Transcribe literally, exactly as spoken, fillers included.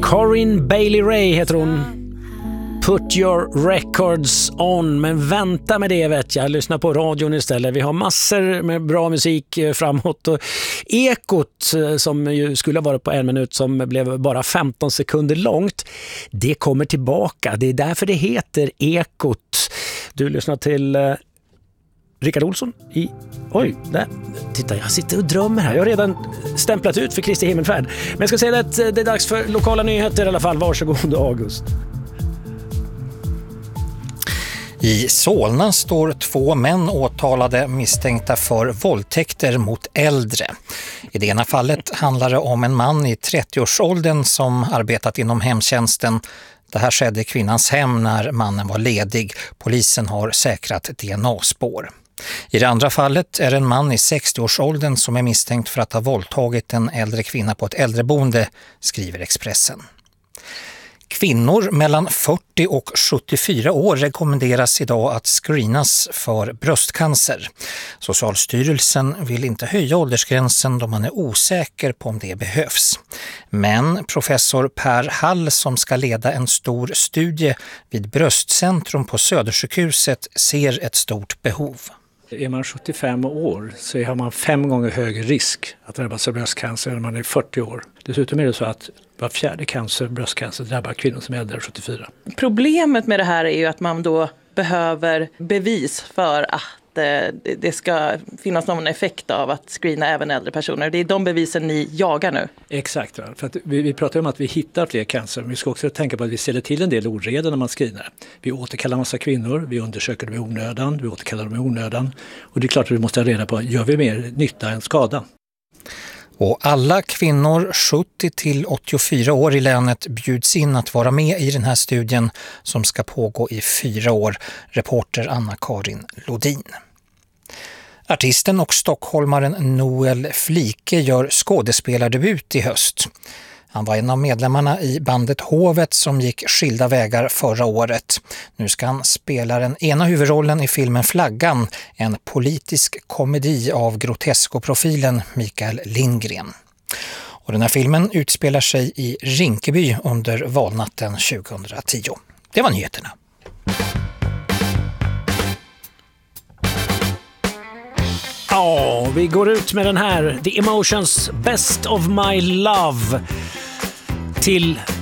Corinne Bailey Rae heter hon. Put your records on. Men vänta med det, vet jag. Lyssna på radion istället. Vi har massor med bra musik framåt. Och Ekot, som ju skulle ha varit på en minut, som blev bara femton sekunder långt, det kommer tillbaka. Det är därför det heter Ekot. Du lyssnar till eh, Rickard Olsson i... Oj, där. Titta, jag sitter och drömmer här. Jag har redan stämplat ut för Kristi himmelfärd. Men jag ska säga att det är dags för lokala nyheter i alla fall. Varsågod, August. I Solna står två män åtalade misstänkta för våldtäkter mot äldre. I det ena fallet handlar det om en man i trettioårsåldern som arbetat inom hemtjänsten. Det här skedde i kvinnans hem när mannen var ledig. Polisen har säkrat D N A-spår. I det andra fallet är en man i sextioårsåldern som är misstänkt för att ha våldtagit en äldre kvinna på ett äldreboende, skriver Expressen. Kvinnor mellan fyrtio och sjuttiofyra år rekommenderas idag att screenas för bröstcancer. Socialstyrelsen vill inte höja åldersgränsen då man är osäker på om det behövs. Men professor Per Hall, som ska leda en stor studie vid Bröstcentrum på Södersjukhuset, ser ett stort behov. Är man sjuttiofem år så har man fem gånger högre risk att drabbas av bröstcancer än när man är fyrtio år. Dessutom är det så att var fjärde cancer, bröstcancer drabbar kvinnor som är äldre än sjuttiofyra. Problemet med det här är ju att man då behöver bevis för att det ska finnas någon effekt av att screena även äldre personer. Det är de bevisen ni jagar nu. Exakt. För att vi, vi pratar om att vi hittar fler cancer, men vi ska också tänka på att vi ställer till en del oreda när man screenar. Vi återkallar massa kvinnor, vi undersöker dem i onödan, vi återkallar dem i onödan. Och det är klart att vi måste ha reda på, gör vi mer nytta än skada? Och alla kvinnor sjuttio till åttiofyra år i länet bjuds in att vara med i den här studien som ska pågå i fyra år. Reporter Anna-Karin Lodin. Artisten och stockholmaren Noel Flike gör skådespelardebut i höst. Han var en av medlemmarna i bandet Hovet som gick skilda vägar förra året. Nu ska han spela den ena huvudrollen i filmen Flaggan, en politisk komedi av Grotesco-profilen Mikael Lindgren. Och den här filmen utspelar sig i Rinkeby under valnatten tjugohundratio. Det var nyheterna. Ja, vi går ut med den här The Emotions Best of My Love till